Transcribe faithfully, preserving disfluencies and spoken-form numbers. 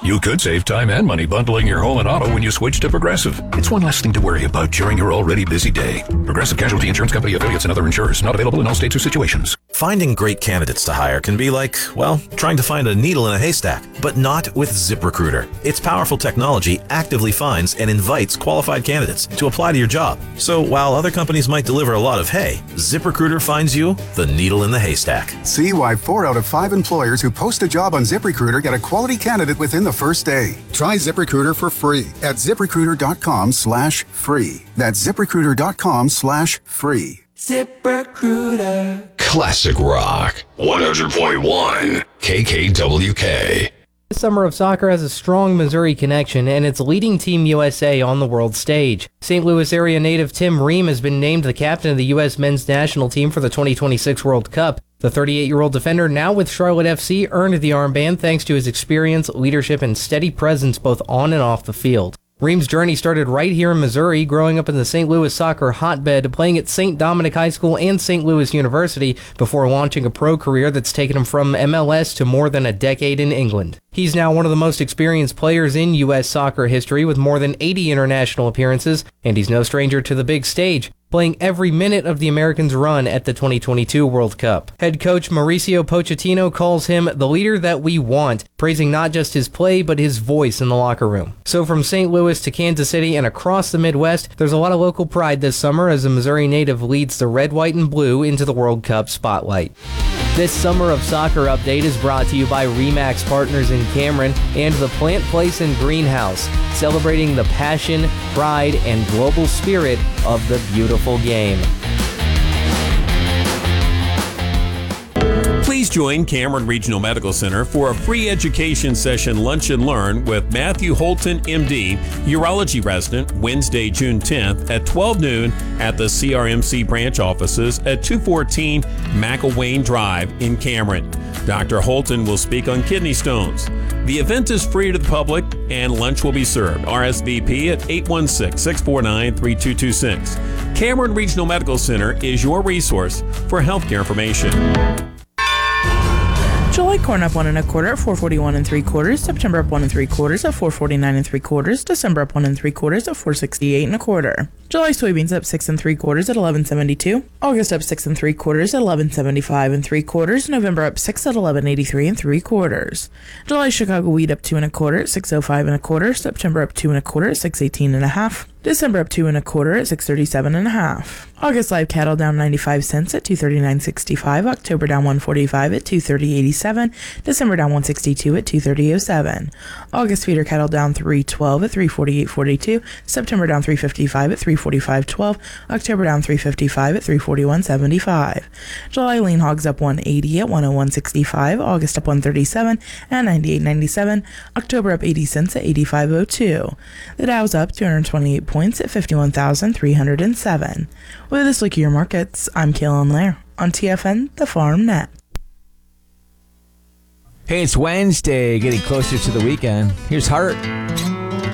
You could save time and money bundling your home and auto when you switch to Progressive. It's one less thing to worry about during your already busy day. Progressive Casualty Insurance Company affiliates and other insurers. Not available in all states or situations. Finding great candidates to hire can be like, well, trying to find a needle in a haystack, but not with ZipRecruiter. Its powerful technology actively finds and invites qualified candidates to apply to your job. So while other companies might deliver a lot of hay, ZipRecruiter finds you the needle in the haystack. See why four out of five employers who post a job on ZipRecruiter get a quality candidate within the first day. Try ZipRecruiter for free at ZipRecruiter.com slash free. That's ZipRecruiter.com slash free. ZipRecruiter. Classic Rock. one hundred point one K K W K. The Summer of Soccer has a strong Missouri connection, and it's leading Team U S A on the world stage. Saint Louis area native Tim Ream has been named the captain of the U S men's national team for the twenty twenty-six World Cup. The thirty-eight-year-old defender, now with Charlotte F C, earned the armband thanks to his experience, leadership, and steady presence both on and off the field. Ream's journey started right here in Missouri, growing up in the Saint Louis soccer hotbed, playing at Saint Dominic High School and Saint Louis University before launching a pro career that's taken him from M L S to more than a decade in England. He's now one of the most experienced players in U S soccer history with more than eighty international appearances, and he's no stranger to the big stage, playing every minute of the Americans' run at the twenty twenty-two World Cup. Head coach Mauricio Pochettino calls him the leader that we want, praising not just his play, but his voice in the locker room. So from Saint Louis to Kansas City and across the Midwest, there's a lot of local pride this summer as a Missouri native leads the red, white, and blue into the World Cup spotlight. This Summer of Soccer update is brought to you by RE/MAX Partners in Cameron and the Plant Place and Greenhouse, celebrating the passion, pride, and global spirit of the beautiful game. Please join Cameron Regional Medical Center for a free education session Lunch and Learn with Matthew Holton, M D, urology resident, Wednesday, June tenth at twelve noon at the C R M C branch offices at two fourteen McElwain Drive in Cameron. Doctor Holton will speak on kidney stones. The event is free to the public and lunch will be served. R S V P at eight one six, six four nine, three two two six. Cameron Regional Medical Center is your resource for healthcare information. July corn up one and a quarter at four forty-one and three quarters. September up one and three quarters at four forty-nine and three quarters. December up one and three quarters at four sixty-eight and a quarter. July soybeans up six and three quarters at eleven seventy-two. August up six and three quarters at eleven seventy-five and three quarters. November up six at eleven eighty-three and three quarters. July Chicago wheat up two and a quarter at six oh five and a quarter. September up two and a quarter at six eighteen and a half. December up two and a quarter at six thirty-seven and a half. August live cattle down ninety-five cents at two thirty-nine sixty-five. October down one forty-five at two thirty eighty-seven. December down one sixty-two at two thirty oh seven. August feeder cattle down three twelve at three forty-eight forty-two. September down three fifty-five at three forty-five twelve. October down three fifty-five at three forty-one seventy-five. July lean hogs up one eighty at one oh one sixty-five. August up one thirty-seven at ninety-eight ninety-seven. October up eighty cents at eighty-five oh two. The Dow's up two hundred twenty-eight points at fifty-one thousand three hundred seven. With this look at your markets, I'm Kaylin Lair on T F N, the Farm Net. Hey, it's Wednesday, getting closer to the weekend. Here's Heart.